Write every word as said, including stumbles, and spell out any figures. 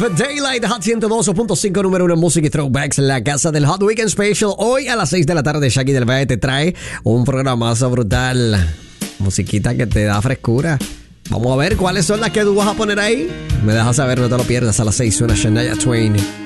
Daylight Hot ciento dos punto cinco, número uno en música y throwbacks, la casa del Hot Weekend Special. Hoy a las seis de la tarde, Shaggy del Valle te trae un programazo brutal. Musiquita que te da frescura. Vamos a ver cuáles son las que tú vas a poner ahí. Me dejas saber, no te lo pierdas. A las seis suena Shania Twain.